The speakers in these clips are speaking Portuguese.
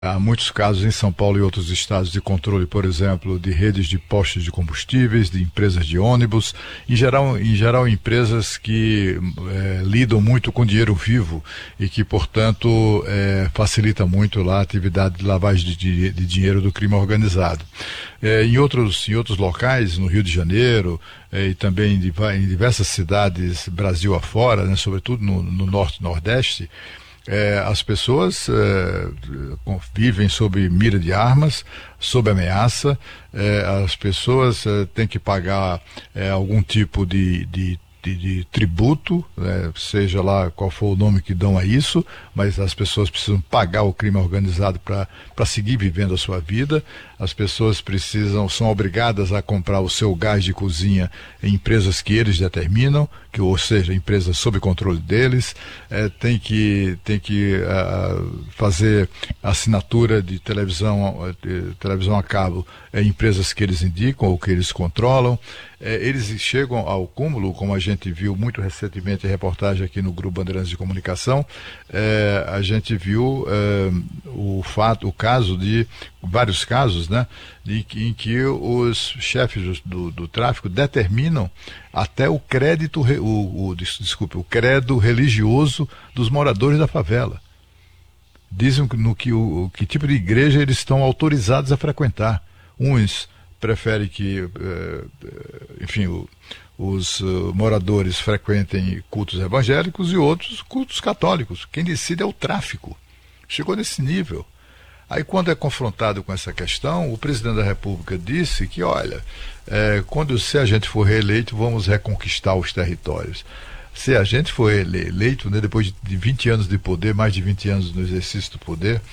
Há muitos casos em São Paulo e outros estados de controle, por exemplo, de redes de postos de combustíveis, de empresas de ônibus, em geral empresas que lidam muito com dinheiro vivo e que, portanto, facilita muito lá a atividade de lavagem de dinheiro do crime organizado. Em outros locais, no Rio de Janeiro e também em diversas cidades Brasil afora, né, sobretudo no Norte e Nordeste, as pessoas vivem sob mira de armas, sob ameaça, as pessoas têm que pagar algum tipo de tributo, seja lá qual for o nome que dão a isso, mas as pessoas precisam pagar o crime organizado para seguir vivendo a sua vida. As pessoas são obrigadas a comprar o seu gás de cozinha em empresas que eles determinam, ou seja, empresas sob controle deles. Tem que fazer assinatura de televisão a cabo em empresas que eles indicam ou que eles controlam. Eles chegam ao cúmulo, como a gente viu muito recentemente em reportagem aqui no Grupo Bandeirantes de Comunicação. A gente viu vários casos, né, em que os chefes do tráfico determinam até o credo religioso dos moradores da favela. Dizem que tipo de igreja eles estão autorizados a frequentar. Uns preferem que, os moradores frequentem cultos evangélicos e outros cultos católicos. Quem decide é o tráfico. Chegou nesse nível. Aí, quando é confrontado com essa questão, o presidente da República disse que, olha, se a gente for reeleito, vamos reconquistar os territórios. Se a gente for eleito, né, depois de 20 anos de poder, mais de 20 anos no exercício do poder,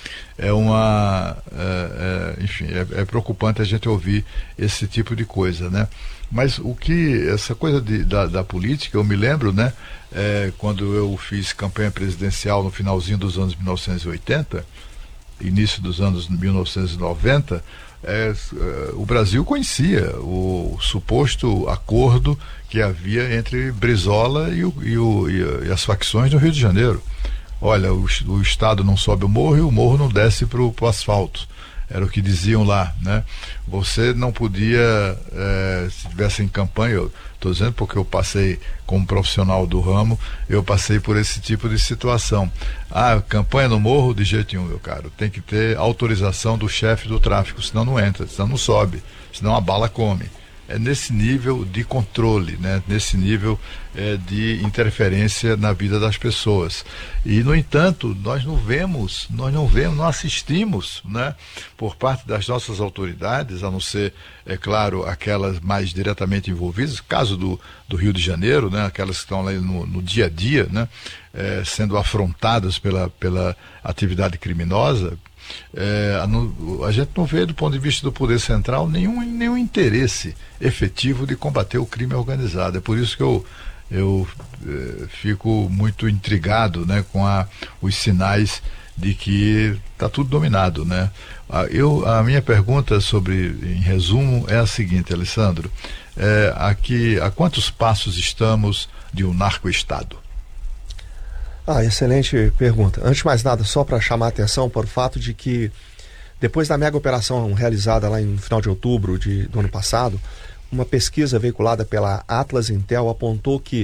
é preocupante a gente ouvir esse tipo de coisa, né? Mas essa coisa da política, eu me lembro, né, quando eu fiz campanha presidencial no finalzinho dos anos 1980, início dos anos 1990, o Brasil conhecia o suposto acordo que havia entre Brizola e as facções do Rio de Janeiro. Olha, o Estado não sobe o morro e o morro não desce para o asfalto. Era o que diziam lá, né? Você não podia, se estivesse em campanha, eu estou dizendo porque eu passei como profissional do ramo, eu passei por esse tipo de situação. Campanha no morro, de jeito nenhum, meu caro. Tem que ter autorização do chefe do tráfico, senão não entra, senão não sobe, senão a bala come. É nesse nível de controle, né? Nesse nível de interferência na vida das pessoas. E, no entanto, nós não assistimos, né, por parte das nossas autoridades, a não ser, é claro, aquelas mais diretamente envolvidas, caso do Rio de Janeiro, né, aquelas que estão lá no dia a dia, né, sendo afrontadas pela atividade criminosa. A gente não vê, do ponto de vista do poder central, nenhum interesse efetivo de combater o crime organizado. É por isso que eu fico muito intrigado, né, com os sinais de que está tudo dominado, né? A minha pergunta em resumo, é a seguinte, Alessandro: a quantos passos estamos de um narco-estado? Excelente pergunta. Antes de mais nada, só para chamar a atenção para o fato de que, depois da mega operação realizada lá no final de outubro do ano passado, uma pesquisa veiculada pela Atlas Intel apontou que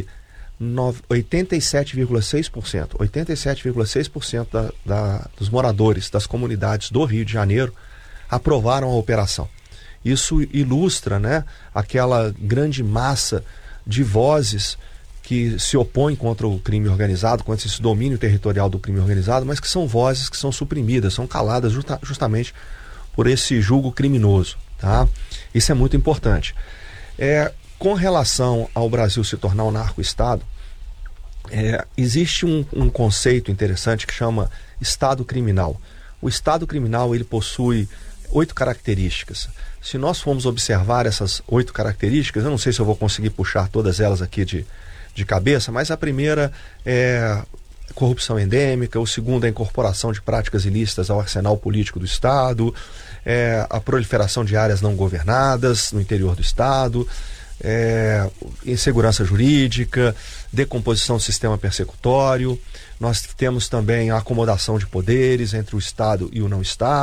87,6% dos moradores das comunidades do Rio de Janeiro aprovaram a operação. Isso ilustra, né, aquela grande massa de vozes que se opõem contra o crime organizado, contra esse domínio territorial do crime organizado, mas que são vozes que são suprimidas, são caladas justamente por esse julgo criminoso, tá? Isso é muito importante. Com relação ao Brasil se tornar um narco-estado, existe um conceito interessante que chama Estado criminal. O Estado criminal, ele possui 8 características. Se nós formos observar essas 8 características, eu não sei se eu vou conseguir puxar todas elas aqui de cabeça, mas a primeira é corrupção endêmica, o segundo é a incorporação de práticas ilícitas ao arsenal político do Estado, a proliferação de áreas não governadas no interior do Estado, insegurança jurídica, decomposição do sistema persecutório. Nós temos também a acomodação de poderes entre o Estado e o não Estado.